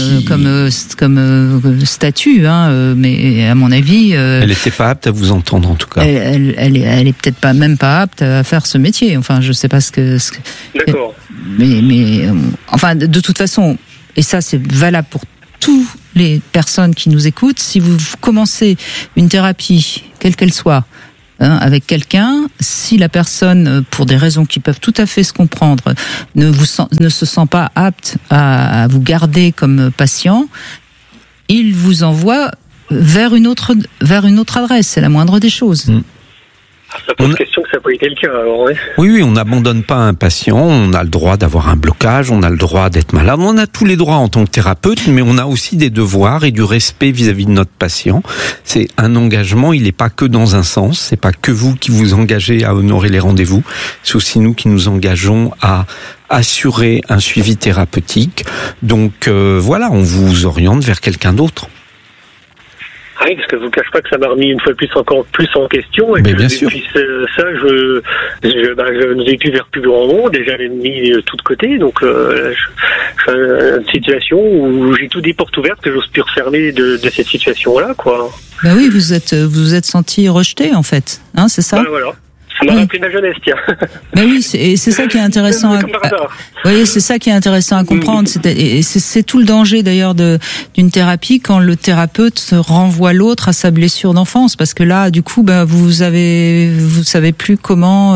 statut, mais à mon avis, elle n'était pas apte à vous entendre en tout cas. Elle est peut-être même pas apte à faire ce métier. Enfin, je sais pas ce que. D'accord. Mais de toute façon, et ça c'est valable pour toutes les personnes qui nous écoutent. Si vous commencez une thérapie, quelle qu'elle soit, avec quelqu'un, si la personne, pour des raisons qui peuvent tout à fait se comprendre, ne se sent pas apte à vous garder comme patient, il vous envoie vers une autre adresse. C'est la moindre des choses. Ça pose question que ça n'a pas été le cas, alors, ouais. Oui, on n'abandonne pas un patient, on a le droit d'avoir un blocage, on a le droit d'être malade, on a tous les droits en tant que thérapeute, mais on a aussi des devoirs et du respect vis-à-vis de notre patient. C'est un engagement, il n'est pas que dans un sens, c'est pas que vous qui vous engagez à honorer les rendez-vous, c'est aussi nous qui nous engageons à assurer un suivi thérapeutique. Donc voilà, on vous oriente vers quelqu'un d'autre. Oui, parce que je vous cache pas que ça m'a remis une fois de plus encore plus en question. Et mais que bien depuis ça, je ne vais plus vers plus grand monde et j'avais mis tout de côté. Donc, je suis dans une situation où j'ai tout des portes ouvertes que j'ose plus refermer de cette situation-là, quoi. Ben oui, vous êtes senti rejeté, en fait. Hein, c'est ça? Ben voilà. Ça m'a rappelé ma jeunesse, tiens. Ben oui, c'est ça qui est intéressant. Oui, c'est ça qui est intéressant à comprendre. C'est tout le danger d'ailleurs d'une thérapie quand le thérapeute renvoie l'autre à sa blessure d'enfance, parce que là, du coup, vous savez plus comment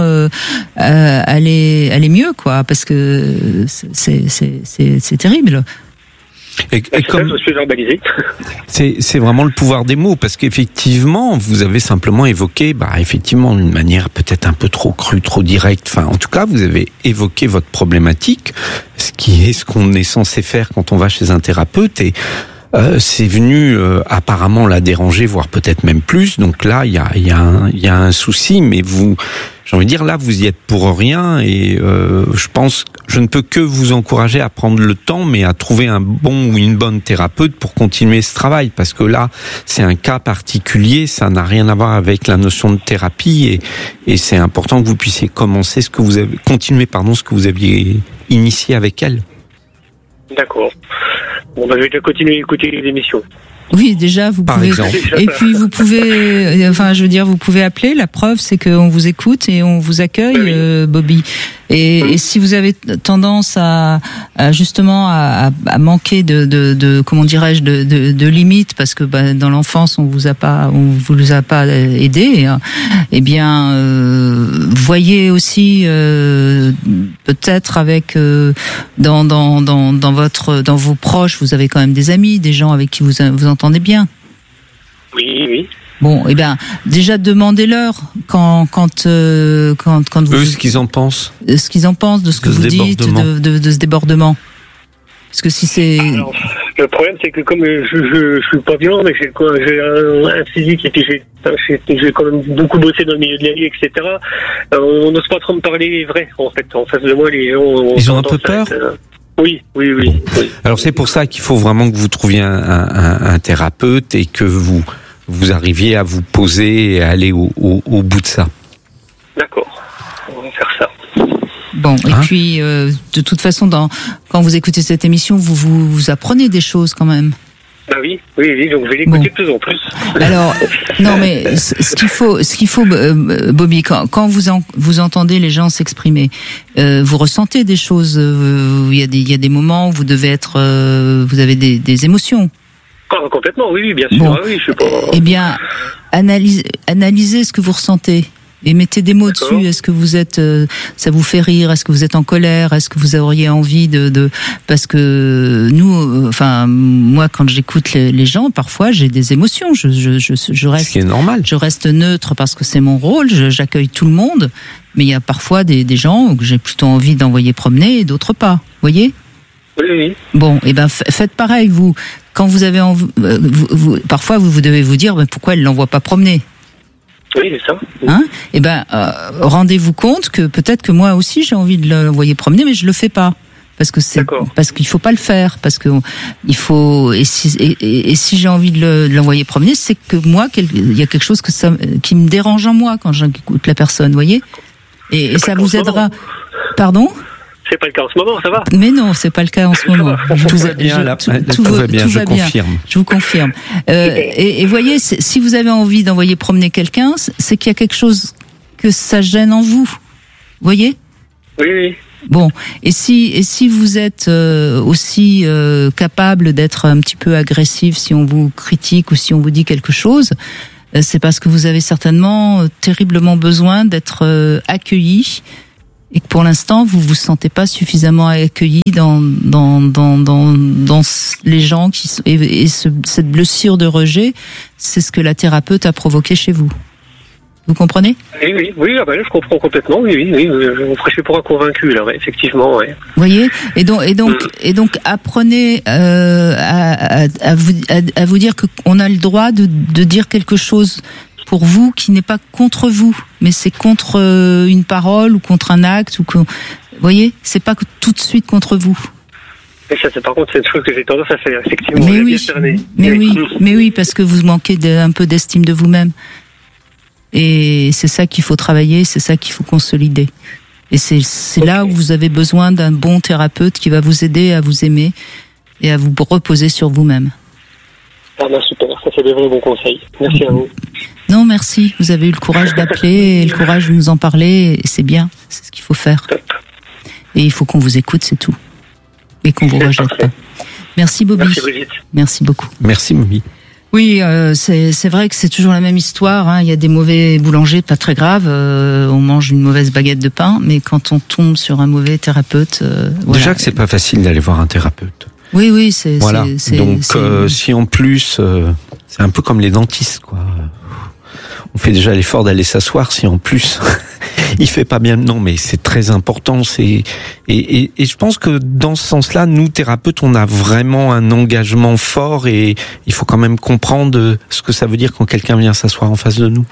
aller mieux, quoi, parce que c'est terrible. Et comme je suis verbalisé. C'est vraiment le pouvoir des mots, parce qu'effectivement, vous avez simplement évoqué, effectivement, d'une manière peut-être un peu trop crue, trop directe. Enfin, en tout cas, vous avez évoqué votre problématique, ce qui est ce qu'on est censé faire quand on va chez un thérapeute, et c'est venu apparemment la déranger, voire peut-être même plus. Donc là, il y a un souci, mais j'ai envie de dire, là, vous y êtes pour rien, et je ne peux que vous encourager à prendre le temps, mais à trouver un bon ou une bonne thérapeute pour continuer ce travail, parce que là, c'est un cas particulier, ça n'a rien à voir avec la notion de thérapie, et c'est important que vous puissiez continuer ce que vous aviez initié avec elle. D'accord. Bon, je vais continuer à écouter les émissions. Oui, déjà, vous pouvez. Et puis, vous pouvez, vous pouvez appeler. La preuve, c'est qu'on vous écoute et on vous accueille, Bobby. Et si vous avez tendance à manquer de limites, parce que dans l'enfance on vous a pas aidé, eh bien voyez aussi peut-être avec dans vos proches, vous avez quand même des amis, des gens avec qui vous entendez bien. Oui. Bon, déjà demandez-leur quand vous. Eux, ce qu'ils en pensent. Ce qu'ils en pensent de ce que vous dites, de ce débordement. Parce que si c'est. Alors, le problème, c'est que comme je suis pas violent, mais j'ai un physique et puis j'ai quand même beaucoup bossé dans le milieu de la vie, etc. On n'ose pas trop me parler vrai, en fait. En face de moi, les gens. Ils ont un peu peur. Oui. Alors c'est pour ça qu'il faut vraiment que vous trouviez un thérapeute et que vous arriviez à vous poser et à aller au bout de ça. D'accord, on va faire ça. Bon, et puis de toute façon, quand vous écoutez cette émission, vous apprenez des choses quand même. Ah oui, donc je vais l'écouter de plus en plus. Alors, non mais ce qu'il faut, Bobby, quand vous entendez les gens s'exprimer, vous ressentez des choses. Il y a des moments où vous devez vous avez des émotions. Complètement, oui, bien sûr. Bon. Oui, je sais pas. Eh bien, analysez ce que vous ressentez et mettez des mots dessus. Est-ce que vous êtes, ça vous fait rire? Est-ce que vous êtes en colère? Est-ce que vous auriez envie parce que nous, moi, quand j'écoute les gens, parfois j'ai des émotions. Je reste. Ce qui est normal. Je reste neutre parce que c'est mon rôle. J'accueille tout le monde, mais il y a parfois des gens que j'ai plutôt envie d'envoyer promener et d'autres pas. Voyez? Oui. Bon, faites pareil, vous. Quand vous avez envie, parfois vous devez vous dire, pourquoi elle l'envoie pas promener? Oui, c'est ça. Hein? Rendez-vous compte que peut-être que moi aussi j'ai envie de l'envoyer promener, mais je le fais pas. Parce qu'il faut pas le faire, parce que il faut, et si j'ai envie de l'envoyer promener, c'est que moi, il y a quelque chose qui me dérange en moi quand j'écoute la personne, voyez? Et ça vous aidera. Pardon? C'est pas le cas en ce moment, ça va? Mais non, c'est pas le cas en ce moment. Tout va bien, je confirme. Je vous confirme. Et voyez, si vous avez envie d'envoyer promener quelqu'un, c'est qu'il y a quelque chose que ça gêne en vous. Voyez? Oui. Bon, et si vous êtes aussi capable d'être un petit peu agressif si on vous critique ou si on vous dit quelque chose, c'est parce que vous avez certainement terriblement besoin d'être accueilli et que pour l'instant vous vous sentez pas suffisamment accueilli dans les gens qui et cette blessure de rejet, c'est ce que la thérapeute a provoqué chez vous. Vous comprenez ? Oui, là, je comprends complètement. Oui, je suis pour un convaincu là, ouais, effectivement. Ouais. Vous voyez ? Et donc apprenez à vous dire qu'on a le droit de dire quelque chose pour vous qui n'est pas contre vous, mais c'est contre une parole ou contre un acte ou que, vous voyez, c'est pas tout de suite contre vous. Et ça, par contre, c'est une chose que j'ai tendance à faire, effectivement. Mais oui, parce que vous manquez un peu d'estime de vous-même. Et c'est ça qu'il faut travailler, c'est ça qu'il faut consolider. Et c'est là où vous avez besoin d'un bon thérapeute qui va vous aider à vous aimer et à vous reposer sur vous-même. Ah ben super, ça fait des vrais bons conseils. Merci à vous. Non, merci. Vous avez eu le courage d'appeler et le courage de nous en parler. Et c'est bien, c'est ce qu'il faut faire. Top. Et il faut qu'on vous écoute, c'est tout. Et qu'on vous rejette pas. Merci Bobby. Merci Brigitte. Merci beaucoup. Merci Bobby. Oui, c'est vrai que c'est toujours la même histoire. Hein. Il y a des mauvais boulangers, pas très grave. On mange une mauvaise baguette de pain, mais quand on tombe sur un mauvais thérapeute, déjà que c'est pas facile d'aller voir un thérapeute. Oui, c'est voilà. c'est donc si en plus c'est un peu comme les dentistes, quoi. On fait déjà l'effort d'aller s'asseoir, si en plus il fait pas bien. Non, mais c'est très important. Et je pense que dans ce sens-là, nous thérapeutes, on a vraiment un engagement fort et il faut quand même comprendre ce que ça veut dire quand quelqu'un vient s'asseoir en face de nous.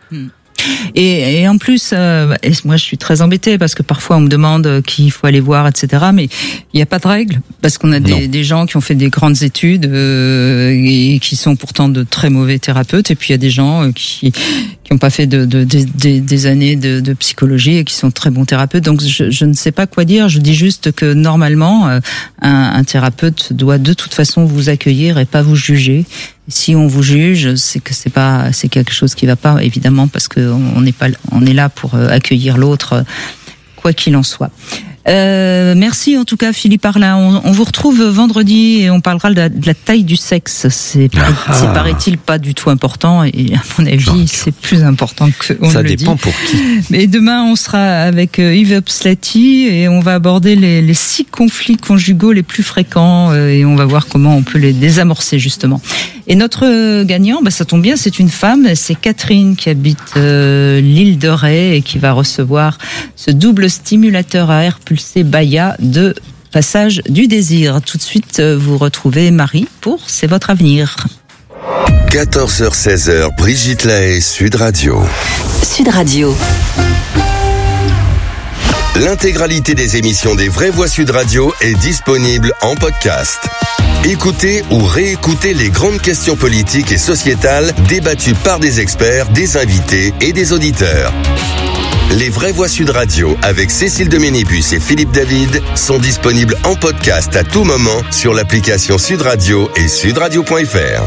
Et en plus, moi je suis très embêtée parce que parfois on me demande qui il faut aller voir, etc. Mais il n'y a pas de règle parce qu'on a des gens qui ont fait des grandes études et qui sont pourtant de très mauvais thérapeutes. Et puis il y a des gens qui n'ont pas fait des années de psychologie et qui sont très bons thérapeutes. Donc je ne sais pas quoi dire. Je dis juste que normalement un thérapeute doit de toute façon vous accueillir et pas vous juger. Si on vous juge, c'est que c'est quelque chose qui va pas, évidemment, parce que on est là pour accueillir l'autre, quoi qu'il en soit. Merci en tout cas Philippe Arlin. On vous retrouve vendredi et on parlera de la taille du sexe. C'est paraît-il pas du tout important et à mon avis c'est plus important que on ça le dit. Ça dépend pour qui. Mais demain on sera avec Yves Upslety et on va aborder les 6 conflits conjugaux les plus fréquents et on va voir comment on peut les désamorcer justement. Et notre gagnant, ça tombe bien, c'est une femme, c'est Catherine qui habite l'île de Ré et qui va recevoir ce double stimulateur à air pulsé Baya de Passage du Désir. Tout de suite, vous retrouvez Marie pour C'est votre avenir. 14h-16h, Brigitte Lahaie, Sud Radio. Sud Radio. L'intégralité des émissions des Vraies Voix Sud Radio est disponible en podcast. Écoutez ou réécoutez les grandes questions politiques et sociétales débattues par des experts, des invités et des auditeurs. Les Vraies Voix Sud Radio avec Cécile Doménibus et Philippe David sont disponibles en podcast à tout moment sur l'application Sud Radio et sudradio.fr.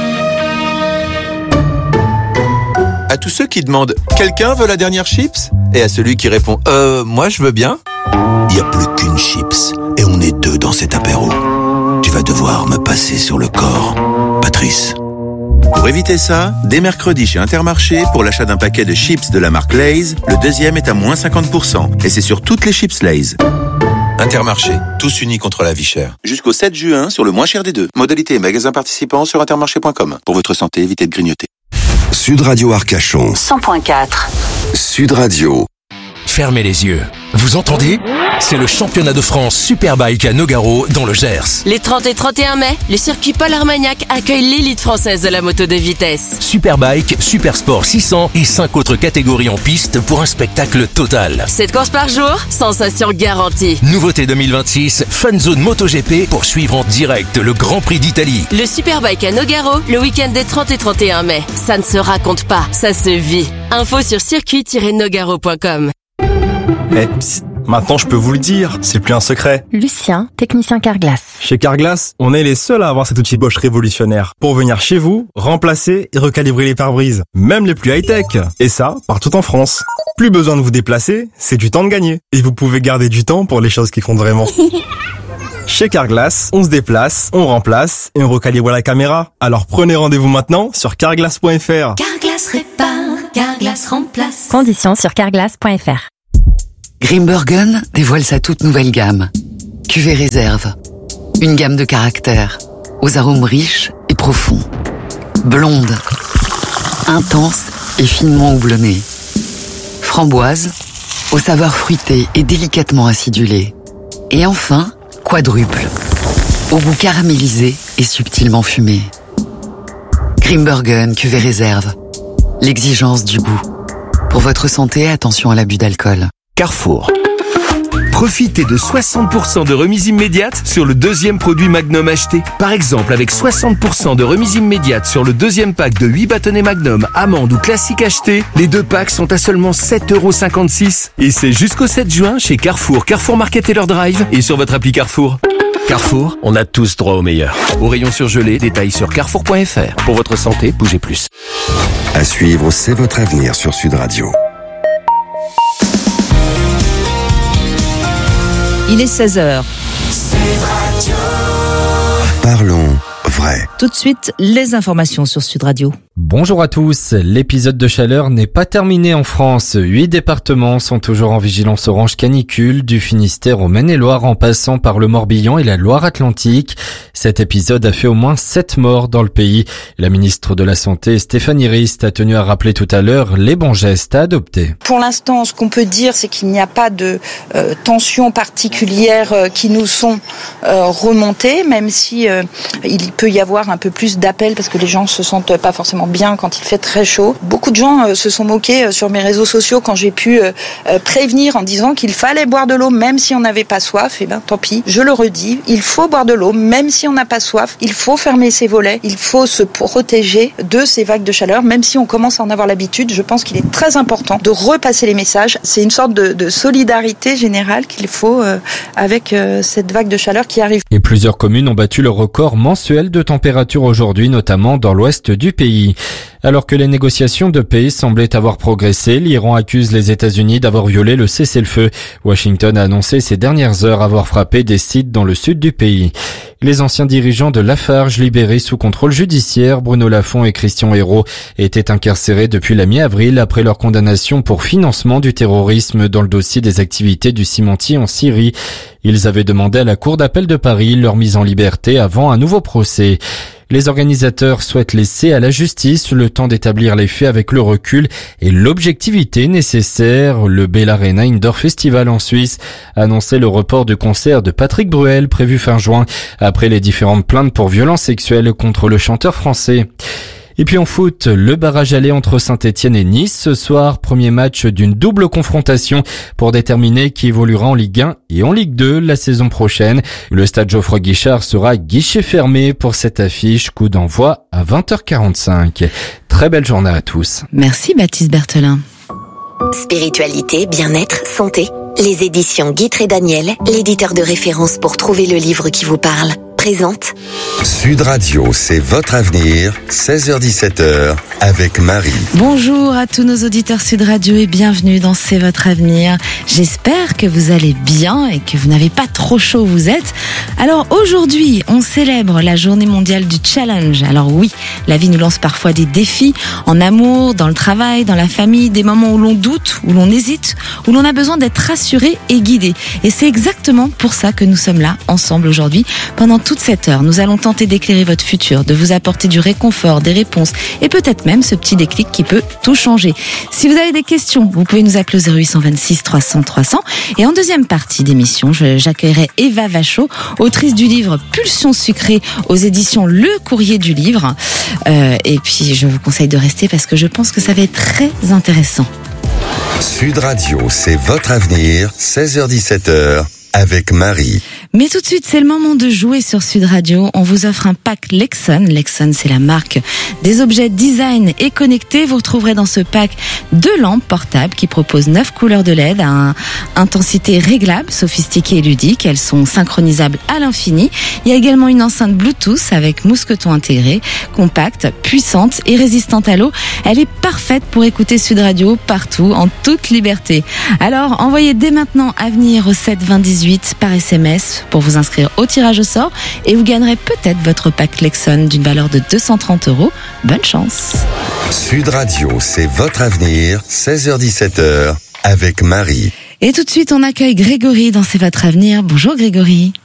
À tous ceux qui demandent « Quelqu'un veut la dernière chips ?» et à celui qui répond « Moi je veux bien ?» Il n'y a plus qu'une chips et on est 2 dans cet apéro. Tu vas devoir me passer sur le corps, Patrice. Pour éviter ça, dès mercredi chez Intermarché, pour l'achat d'un paquet de chips de la marque Lay's, le deuxième est à moins 50%. Et c'est sur toutes les chips Lay's. Intermarché, tous unis contre la vie chère. Jusqu'au 7 juin sur le moins cher des 2. Modalité et magasins participants sur intermarché.com. Pour votre santé, évitez de grignoter. Sud Radio Arcachon. 100.4. Sud Radio. Fermez les yeux. Vous entendez ? C'est le championnat de France Superbike à Nogaro dans le Gers. Les 30 et 31 mai, le circuit Paul Armagnac accueille l'élite française de la moto de vitesse. Superbike, Supersport 600 et 5 autres catégories en piste pour un spectacle total. 7 courses par jour, sensation garantie. Nouveauté 2026, Fun Zone MotoGP pour suivre en direct le Grand Prix d'Italie. Le Superbike à Nogaro, le week-end des 30 et 31 mai. Ça ne se raconte pas, ça se vit. Info sur circuit-nogaro.com. Psst, maintenant je peux vous le dire, c'est plus un secret. Lucien, technicien Carglass. Chez Carglass, on est les seuls à avoir cet outil Bosch révolutionnaire pour venir chez vous, remplacer et recalibrer les pare-brises, même les plus high-tech. Et ça, partout en France. Plus besoin de vous déplacer, c'est du temps de gagner. Et vous pouvez garder du temps pour les choses qui comptent vraiment. Chez Carglass, on se déplace, on remplace et on recalibre la caméra. Alors prenez rendez-vous maintenant sur carglass.fr. Carglass répare, Carglass remplace. Conditions sur carglass.fr. Grimbergen dévoile sa toute nouvelle gamme. Cuvée réserve. Une gamme de caractères, aux arômes riches et profonds. Blonde, intense et finement houblonnée. Framboise, aux saveurs fruitées et délicatement acidulées. Et enfin, quadruple, au goût caramélisé et subtilement fumé. Grimbergen cuvée réserve. L'exigence du goût. Pour votre santé, attention à l'abus d'alcool. Carrefour. Profitez de 60% de remise immédiate sur le deuxième produit Magnum acheté. Par exemple, avec 60% de remise immédiate sur le deuxième pack de 8 bâtonnets Magnum, amande ou classique acheté, les 2 packs sont à seulement 7,56 €. Et c'est jusqu'au 7 juin chez Carrefour, Carrefour Market et leur Drive et sur votre appli Carrefour. Carrefour, on a tous droit au meilleur. Au rayon surgelé, détails sur carrefour.fr. Pour votre santé, bougez plus. À suivre, c'est votre avenir sur Sud Radio. Il est 16h. Parlons vrai. Tout de suite, les informations sur Sud Radio. Bonjour à tous. L'épisode de chaleur n'est pas terminé en France. 8 départements sont toujours en vigilance orange canicule, du Finistère au Maine-et-Loire en passant par le Morbihan et la Loire-Atlantique. Cet épisode a fait au moins 7 morts dans le pays. La ministre de la Santé, Stéphanie Rist, a tenu à rappeler tout à l'heure les bons gestes à adopter. Pour l'instant, ce qu'on peut dire, c'est qu'il n'y a pas de tensions particulières qui nous sont remontées, même si il peut y avoir un peu plus d'appels parce que les gens se sentent pas forcément bien quand il fait très chaud. Beaucoup de gens se sont moqués sur mes réseaux sociaux quand j'ai pu prévenir en disant qu'il fallait boire de l'eau même si on n'avait pas soif. Et ben tant pis, je le redis, il faut boire de l'eau même si on n'a pas soif. Il faut fermer ses volets, il faut se protéger de ces vagues de chaleur. Même si on commence à en avoir l'habitude, je pense qu'il est très important de repasser les messages. C'est une sorte de solidarité générale qu'il faut avec cette vague de chaleur qui arrive. Et plusieurs communes ont battu le record mensuel de température aujourd'hui, notamment dans l'ouest du pays. Alors que les négociations de paix semblaient avoir progressé, l'Iran accuse les États-Unis d'avoir violé le cessez-le-feu. Washington a annoncé ces dernières heures avoir frappé des sites dans le sud du pays. Les anciens dirigeants de Lafarge, libérés sous contrôle judiciaire, Bruno Lafont et Christian Hérault, étaient incarcérés depuis la mi-avril après leur condamnation pour financement du terrorisme dans le dossier des activités du cimentier en Syrie. Ils avaient demandé à la Cour d'appel de Paris leur mise en liberté avant un nouveau procès. Les organisateurs souhaitent laisser à la justice le temps d'établir les faits avec le recul et l'objectivité nécessaire. Le Bell Arena Indoor Festival en Suisse annonçait le report du concert de Patrick Bruel prévu fin juin après les différentes plaintes pour violences sexuelles contre le chanteur français. Et puis en foot, le barrage aller entre Saint-Etienne et Nice ce soir, premier match d'une double confrontation pour déterminer qui évoluera en Ligue 1 et en Ligue 2 la saison prochaine. Le stade Geoffroy Guichard sera guichet fermé pour cette affiche, coup d'envoi à 20h45. Très belle journée à tous. Merci Baptiste Berthelin. Spiritualité, bien-être, santé. Les éditions Guitry Daniel, l'éditeur de référence pour trouver le livre qui vous parle, présente Sud Radio, c'est votre avenir, 16h-17h, avec Marie. Bonjour à tous nos auditeurs Sud Radio et bienvenue dans C'est votre avenir. J'espère que vous allez bien et que vous n'avez pas trop chaud où vous êtes. Alors aujourd'hui, on célèbre la journée mondiale du challenge. Alors oui, la vie nous lance parfois des défis, en amour, dans le travail, dans la famille, des moments où l'on doute, où l'on hésite, où l'on a besoin d'être rassuré et guidé. Et c'est exactement pour ça que nous sommes là, ensemble aujourd'hui, pendant toute cette heure. Nous allons tenter d'éclairer votre futur, de vous apporter du réconfort, des réponses et peut-être même ce petit déclic qui peut tout changer. Si vous avez des questions, vous pouvez nous appeler au 0826 300 300. Et en deuxième partie d'émission, j'accueillerai Eva Vachot, autrice du livre Pulsion sucrée aux éditions Le Courrier du Livre. Et puis je vous conseille de rester parce que je pense que ça va être très intéressant. Sud Radio, c'est votre avenir, 16h-17h, avec Marie. Mais tout de suite, c'est le moment de jouer sur Sud Radio. On vous offre un pack Lexon. Lexon, c'est la marque des objets design et connectés. Vous retrouverez dans ce pack 2 lampes portables qui proposent 9 couleurs de LED à intensité réglable, sophistiquée et ludique. Elles sont synchronisables à l'infini. Il y a également une enceinte Bluetooth avec mousqueton intégré, compacte, puissante et résistante à l'eau. Elle est parfaite pour écouter Sud Radio partout, en toute liberté. Alors, envoyez dès maintenant Avenir au 7 20 18 par SMS pour vous inscrire au tirage au sort et vous gagnerez peut-être votre pack Lexon d'une valeur de 230 €. Bonne chance. Sud Radio, c'est votre avenir, 16h-17h, avec Marie. Et tout de suite, on accueille Grégory dans C'est votre avenir. Bonjour Grégory.